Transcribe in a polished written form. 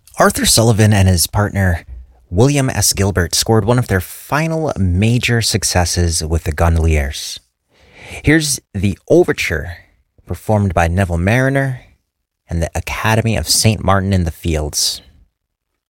Arthur Sullivan and his partner William S. Gilbert scored one of their final major successes with the Gondoliers. Here's the overture performed by Neville Marriner and the Academy of St. Martin in the Fields.